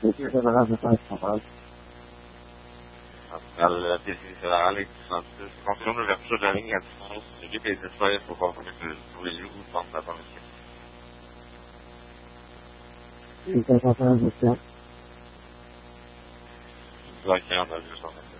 Directrice générale de Paris Centrale. Al distrito federale, confirme l'ouverture de la ligne à distance du DPSSI pour convenir pour les jours où sont la permission. Une conférence de Je dois écrire dans le journal.